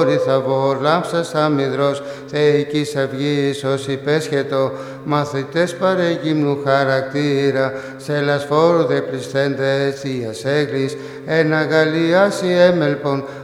όρη θαβόρ, λάμψας αμυδρός, θεϊκής αυγής, ως υπέσχετο, μαθητές παρεγύμνου χαρακτήρα, σε λασφόρου δε πλησθέντες, Θείας έγκλης, εν αγαλίαση έμελπον,